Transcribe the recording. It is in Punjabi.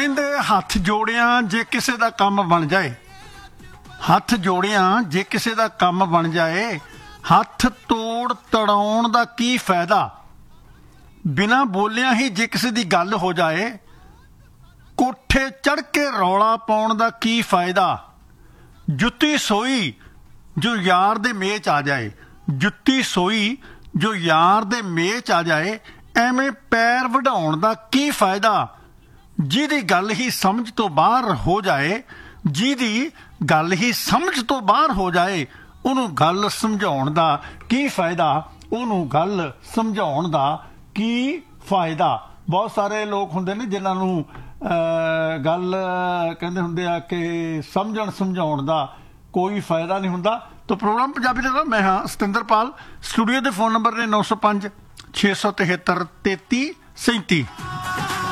ਕਹਿੰਦੇ ਹੱਥ ਜੋੜਿਆਂ ਜੇ ਕਿਸੇ ਦਾ ਕੰਮ ਬਣ ਜਾਏ, ਹੱਥ ਜੋੜਿਆਂ ਜੇ ਕਿਸੇ ਦਾ ਕੰਮ ਬਣ ਜਾਏ, ਹੱਥ ਤੋੜ ਤੜਾਉਣ ਦਾ ਕੀ ਫਾਇਦਾ। ਬਿਨਾਂ ਬੋਲਿਆਂ ਹੀ ਜੇ ਕਿਸੇ ਦੀ ਗੱਲ ਹੋ ਜਾਏ, ਕੋਠੇ ਚੜ੍ਹ ਕੇ ਰੌਲਾ ਪਾਉਣ ਦਾ ਕੀ ਫਾਇਦਾ। ਜੁੱਤੀ ਸੋਈ ਜੋ ਯਾਰ ਦੇ ਮੇਚ 'ਚ ਆ ਜਾਏ, ਜੁੱਤੀ ਸੋਈ ਜੋ ਯਾਰ ਦੇ ਮੇਚ 'ਚ ਆ ਜਾਏ, ਐਵੇਂ ਪੈਰ ਵਢਾਉਣ ਦਾ ਕੀ ਫਾਇਦਾ। ਜਿਹਦੀ ਗੱਲ ਹੀ ਸਮਝ ਤੋਂ ਬਾਹਰ ਹੋ ਜਾਏ, ਜਿਹਦੀ ਗੱਲ ਹੀ ਸਮਝ ਤੋਂ ਬਾਹਰ ਹੋ ਜਾਏ, ਉਹਨੂੰ ਗੱਲ ਸਮਝਾਉਣ ਦਾ ਕੀ ਫਾਇਦਾ, ਉਹਨੂੰ ਗੱਲ ਸਮਝਾਉਣ ਦਾ ਕੀ ਫਾਇਦਾ। ਬਹੁਤ ਸਾਰੇ ਲੋਕ ਹੁੰਦੇ ਨੇ ਜਿਨ੍ਹਾਂ ਨੂੰ ਗੱਲ ਕਹਿੰਦੇ ਹੁੰਦੇ ਆ ਕਿ ਸਮਝਣ ਸਮਝਾਉਣ ਦਾ ਕੋਈ ਫਾਇਦਾ ਨਹੀਂ ਹੁੰਦਾ। ਤਾਂ ਪ੍ਰੋਗਰਾਮ ਪੰਜਾਬੀ ਦੇ ਨਾਲ ਮੈਂ ਹਾਂ ਸਤਿੰਦਰਪਾਲ। ਸਟੂਡੀਓ ਦੇ ਫੋਨ ਨੰਬਰ ਨੇ 905 673 3337।